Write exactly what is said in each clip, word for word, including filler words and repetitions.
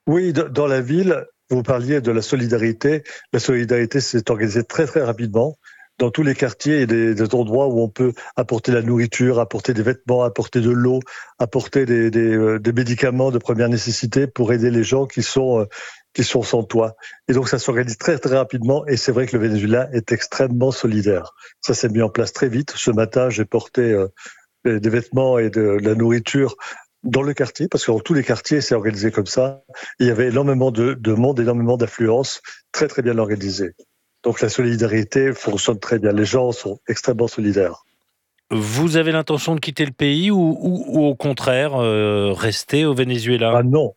Oui, dans la ville, vous parliez de la solidarité. La solidarité s'est organisée très très rapidement. Dans tous les quartiers, il y a des, des endroits où on peut apporter la nourriture, apporter des vêtements, apporter de l'eau, apporter des, des, euh, des médicaments de première nécessité pour aider les gens qui sont, euh, qui sont sans toit. Et donc ça s'organise très très rapidement et c'est vrai que le Venezuela est extrêmement solidaire. Ça s'est mis en place très vite. Ce matin, j'ai porté euh, des vêtements et de, de la nourriture dans le quartier, parce que dans tous les quartiers, c'est organisé comme ça. Il y avait énormément de, de monde, énormément d'affluence, très très bien organisé. Donc la solidarité fonctionne très bien. Les gens sont extrêmement solidaires. Vous avez l'intention de quitter le pays ou, ou, ou au contraire euh, rester au Venezuela ? Ah non,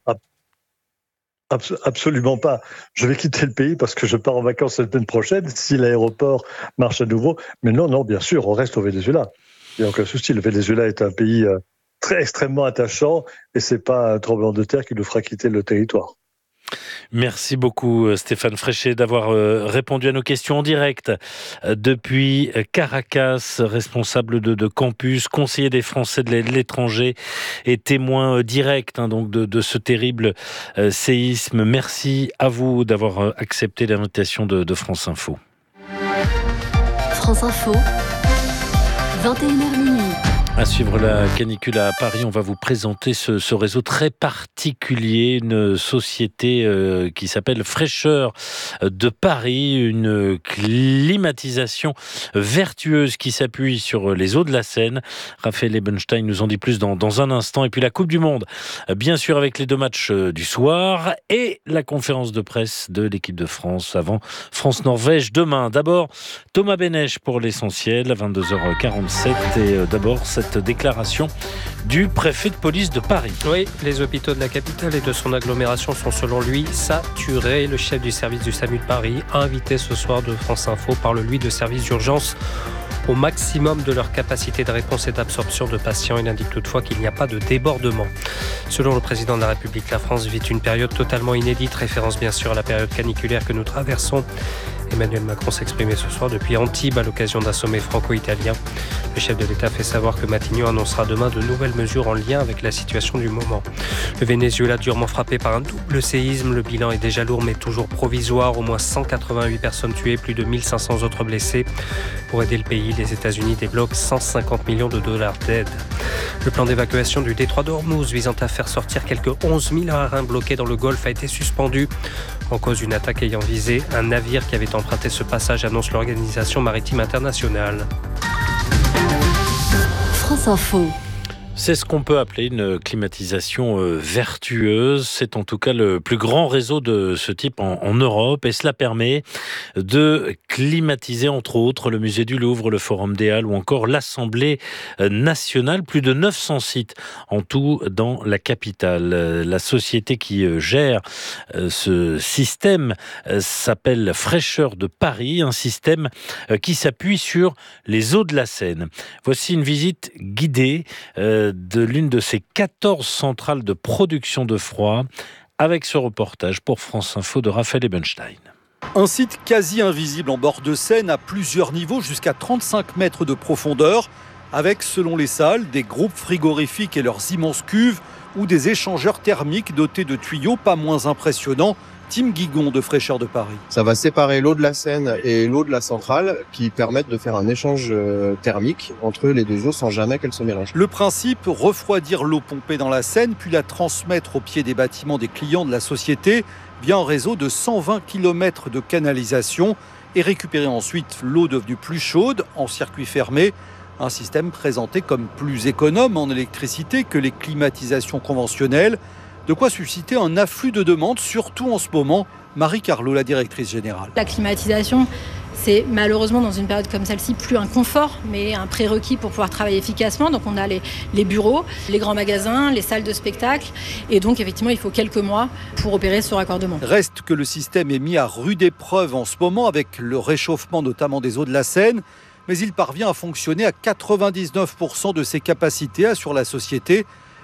abs- absolument pas. Je vais quitter le pays parce que je pars en vacances la semaine prochaine si l'aéroport marche à nouveau. Mais non, non, bien sûr, on reste au Venezuela. Il n'y a aucun souci. Le Venezuela est un pays euh, très extrêmement attachant et c'est pas un tremblement de terre qui nous fera quitter le territoire. Merci beaucoup Stéphane Fréchet d'avoir répondu à nos questions en direct depuis Caracas, responsable de, de campus, conseiller des Français de l'étranger et témoin direct hein, donc de, de ce terrible euh, séisme. Merci à vous d'avoir accepté l'invitation de, de France Info. France Info, vingt et une heures minuit. À suivre la canicule à Paris, on va vous présenter ce, ce réseau très particulier, une société euh, qui s'appelle Fraîcheur de Paris, une climatisation vertueuse qui s'appuie sur les eaux de la Seine. Raphaël Ebenstein nous en dit plus dans, dans un instant. Et puis la Coupe du Monde, bien sûr avec les deux matchs du soir et la conférence de presse de l'équipe de France avant France-Norvège demain. D'abord, Thomas Benech pour l'essentiel à vingt-deux heures quarante-sept et euh, d'abord cette Cette déclaration du préfet de police de Paris. Oui, les hôpitaux de la capitale et de son agglomération sont selon lui saturés. Le chef du service du SAMU de Paris, invité ce soir de France Info, parle lui de services d'urgence au maximum de leur capacité de réponse et d'absorption de patients. Il indique toutefois qu'il n'y a pas de débordement. Selon le président de la République, la France vit une période totalement inédite, référence bien sûr à la période caniculaire que nous traversons. Emmanuel Macron s'exprimait ce soir depuis Antibes à l'occasion d'un sommet franco-italien. Le chef de l'État fait savoir que Matignon annoncera demain de nouvelles mesures en lien avec la situation du moment. Le Venezuela durement frappé par un double séisme. Le bilan est déjà lourd mais toujours provisoire. Au moins cent quatre-vingt-huit personnes tuées, plus de mille cinq cents autres blessés. Pour aider le pays, les États-Unis débloquent cent cinquante millions de dollars d'aide. Le plan d'évacuation du détroit d'Ormuz visant à faire sortir quelques onze mille marins bloqués dans le Golfe a été suspendu. En cause d'une attaque ayant visé un navire qui avait emprunté ce passage, annonce l'Organisation maritime internationale. France Info. C'est ce qu'on peut appeler une climatisation vertueuse. C'est en tout cas le plus grand réseau de ce type en, en Europe et cela permet de climatiser entre autres le musée du Louvre, le Forum des Halles ou encore l'Assemblée nationale. Plus de neuf cents sites en tout dans la capitale. La société qui gère ce système s'appelle Fraîcheur de Paris, un système qui s'appuie sur les eaux de la Seine. Voici une visite guidée de l'une de ces quatorze centrales de production de froid avec ce reportage pour France Info de Raphaël Ebenstein. Un site quasi invisible en bord de Seine à plusieurs niveaux jusqu'à trente-cinq mètres de profondeur avec, selon les salles, des groupes frigorifiques et leurs immenses cuves ou des échangeurs thermiques dotés de tuyaux pas moins impressionnants. Tim Guigon de Fraîcheur de Paris. Ça va séparer l'eau de la Seine et l'eau de la centrale qui permettent de faire un échange thermique entre les deux eaux sans jamais qu'elles se mélangent. Le principe, refroidir l'eau pompée dans la Seine puis la transmettre au pied des bâtiments des clients de la société via un réseau de cent vingt kilomètres de canalisation et récupérer ensuite l'eau devenue plus chaude en circuit fermé. Un système présenté comme plus économe en électricité que les climatisations conventionnelles. De quoi susciter un afflux de demandes, surtout en ce moment. Marie Carlot, la directrice générale. La climatisation, c'est malheureusement dans une période comme celle-ci plus un confort, mais un prérequis pour pouvoir travailler efficacement. Donc on a les, les bureaux, les grands magasins, les salles de spectacle. Et donc effectivement, il faut quelques mois pour opérer ce raccordement. Reste que le système est mis à rude épreuve en ce moment avec le réchauffement notamment des eaux de la Seine. Mais il parvient à fonctionner à quatre-vingt-dix-neuf pour cent de ses capacités, assure la société.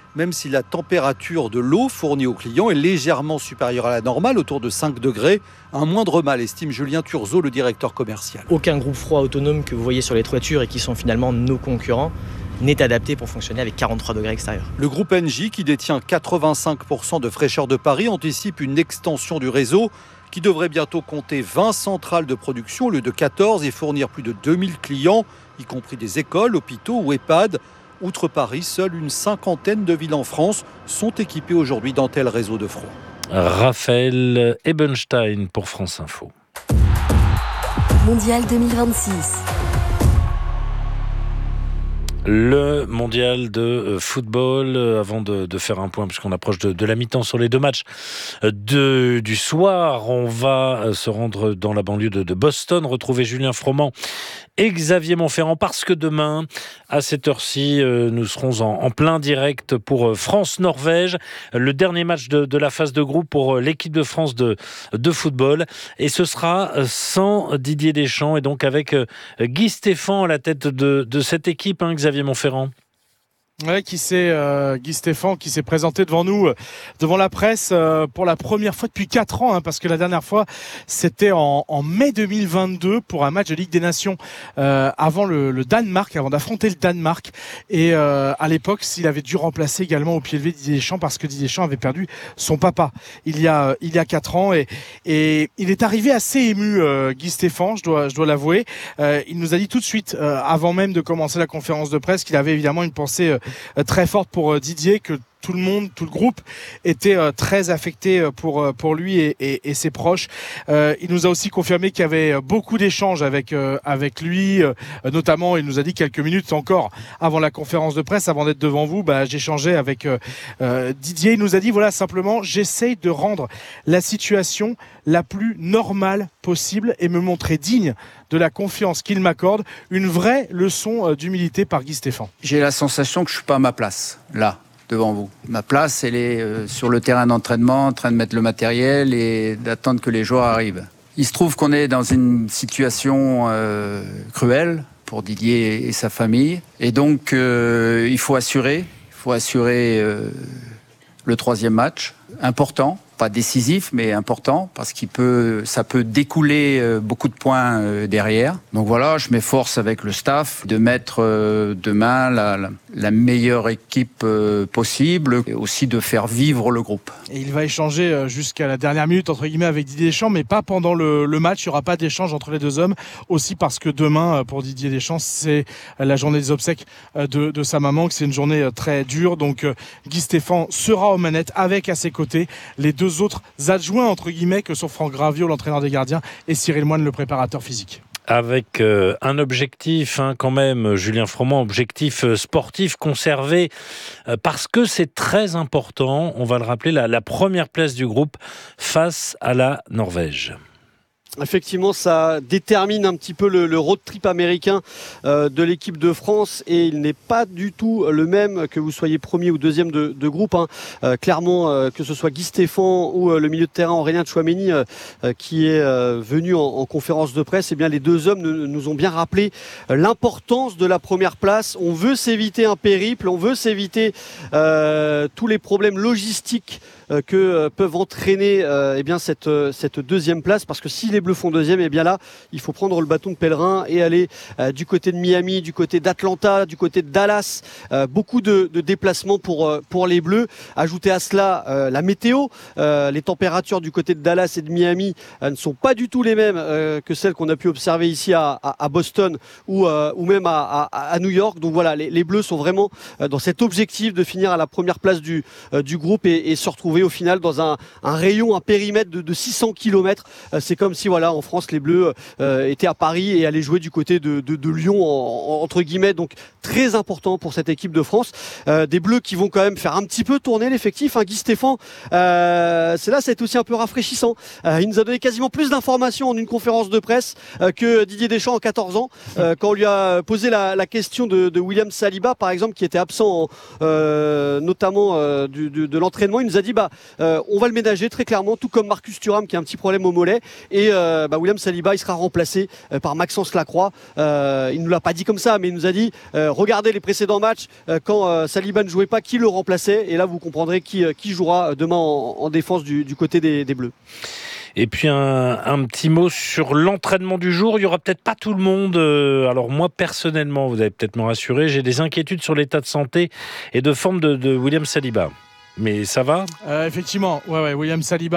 même si la température de l'eau fournie aux clients est légèrement supérieure à la normale, autour de cinq degrés. Un moindre mal, estime Julien Turzeau, le directeur commercial. Aucun groupe froid autonome que vous voyez sur les toitures et qui sont finalement nos concurrents n'est adapté pour fonctionner avec quarante-trois degrés extérieurs. Le groupe Engie, qui détient quatre-vingt-cinq pour cent de Fraîcheur de Paris, anticipe une extension du réseau qui devrait bientôt compter vingt centrales de production au lieu de quatorze et fournir plus de deux mille clients, y compris des écoles, hôpitaux ou EHPAD. Outre Paris, seule une cinquantaine de villes en France sont équipées aujourd'hui d'un tel réseau de froid. Raphaël Ebenstein pour France Info. Mondial deux mille vingt-six. Le mondial de football, avant de, de faire un point, puisqu'on approche de, de la mi-temps sur les deux matchs de, du soir, on va se rendre dans la banlieue de, de Boston, retrouver Julien Froment et Xavier Montferrand, parce que demain, à cette heure-ci, nous serons en, en plein direct pour France-Norvège, le dernier match de, de la phase de groupe pour l'équipe de France de, de football, et ce sera sans Didier Deschamps, et donc avec Guy Stéphane à la tête de, de cette équipe, hein, Xavier Montferrand. Ouais, qui s'est euh, Guy Stéphane qui s'est présenté devant nous, euh, devant la presse euh, pour la première fois depuis quatre ans, hein, parce que la dernière fois c'était en, en mai deux mille vingt-deux pour un match de Ligue des Nations euh, avant le, le Danemark, avant d'affronter le Danemark. Et euh, à l'époque, il avait dû remplacer également au pied levé Didier Deschamps parce que Didier Deschamps avait perdu son papa il y a il y a quatre ans et et il est arrivé assez ému, euh, Guy Stéphane, je dois je dois l'avouer. Euh, il nous a dit tout de suite, euh, avant même de commencer la conférence de presse, qu'il avait évidemment une pensée euh, très forte pour Didier, que tout le monde, tout le groupe était euh, très affecté pour pour lui et, et, et ses proches. Euh, il nous a aussi confirmé qu'il y avait beaucoup d'échanges avec euh, avec lui, euh, notamment il nous a dit quelques minutes encore avant la conférence de presse, avant d'être devant vous, bah, j'échangeais avec euh, euh, Didier. Il nous a dit voilà, simplement j'essaye de rendre la situation la plus normale possible et me montrer digne de la confiance qu'il m'accorde. Une vraie leçon d'humilité par Guy Stéphane. J'ai la sensation que je suis pas à ma place là, devant vous. Ma place, elle est euh, sur le terrain d'entraînement, en train de mettre le matériel et d'attendre que les joueurs arrivent. Il se trouve qu'on est dans une situation euh, cruelle pour Didier et sa famille. Et donc, euh, il faut assurer, il faut assurer euh, le troisième match, important. Pas décisif, mais important, parce qu'il peut, ça peut découler euh, beaucoup de points euh, derrière. Donc voilà, je m'efforce avec le staff de mettre euh, demain la, la, la meilleure équipe euh, possible, et aussi de faire vivre le groupe. Et il va échanger jusqu'à la dernière minute, entre guillemets, avec Didier Deschamps, mais pas pendant le, le match. Il n'y aura pas d'échange entre les deux hommes, aussi parce que demain, pour Didier Deschamps, c'est la journée des obsèques de, de sa maman, que c'est une journée très dure. Donc Guy Stéphane sera aux manettes avec à ses côtés les deux autres adjoints entre guillemets que sont Franck Gravio, l'entraîneur des gardiens, et Cyril Moine, le préparateur physique. Avec euh, un objectif hein, quand même, Julien Froment, objectif euh, sportif conservé, euh, parce que c'est très important, on va le rappeler, la, la première place du groupe face à la Norvège. Effectivement, ça détermine un petit peu le, le road trip américain euh, de l'équipe de France, et il n'est pas du tout le même que vous soyez premier ou deuxième de, de groupe. Hein. Euh, clairement, euh, que ce soit Guy Stéphane ou euh, le milieu de terrain Aurélien Tchouaméni euh, euh, qui est euh, venu en, en conférence de presse, eh bien les deux hommes nous, nous ont bien rappelé euh, l'importance de la première place. On veut s'éviter un périple, on veut s'éviter euh, tous les problèmes logistiques euh, que euh, peuvent entraîner euh, eh bien cette, euh, cette deuxième place, parce que si les Bleus font deuxième, et bien là, il faut prendre le bâton de pèlerin et aller euh, du côté de Miami, du côté d'Atlanta, du côté de Dallas. Euh, beaucoup de, de déplacements pour, euh, pour les Bleus. Ajoutez à cela euh, la météo. Euh, les températures du côté de Dallas et de Miami euh, ne sont pas du tout les mêmes euh, que celles qu'on a pu observer ici à, à, à Boston ou, euh, ou même à, à, à New York. Donc voilà, les, les Bleus sont vraiment euh, dans cet objectif de finir à la première place du, euh, du groupe et, et se retrouver au final dans un, un rayon, un périmètre de, de six cents kilomètres. Euh, c'est comme si voilà, en France, les Bleus euh, étaient à Paris et allaient jouer du côté de, de, de Lyon, en, en, entre guillemets. Donc, très important pour cette équipe de France. Euh, des Bleus qui vont quand même faire un petit peu tourner l'effectif. Hein. Guy Stéphane, euh, c'est là, c'est aussi un peu rafraîchissant. Euh, il nous a donné quasiment plus d'informations en une conférence de presse euh, que Didier Deschamps en quatorze ans. Euh, quand on lui a posé la, la question de, de William Saliba, par exemple, qui était absent, en, euh, notamment euh, du, de, de l'entraînement, il nous a dit bah, euh, on va le ménager très clairement, tout comme Marcus Thuram qui a un petit problème au mollet. Et euh, bah, William Saliba, il sera remplacé euh, par Maxence Lacroix. Euh, il ne nous l'a pas dit comme ça, mais il nous a dit euh, regardez les précédents matchs, euh, quand euh, Saliba ne jouait pas, qui le remplaçait. Et là, vous comprendrez qui, euh, qui jouera demain en, en défense du, du côté des, des Bleus. Et puis un, un petit mot sur l'entraînement du jour. Il n'y aura peut-être pas tout le monde. Alors moi, personnellement, vous allez peut-être me rassurer, j'ai des inquiétudes sur l'état de santé et de forme de, de William Saliba. Mais ça va ? euh, Effectivement, ouais, ouais, William Saliba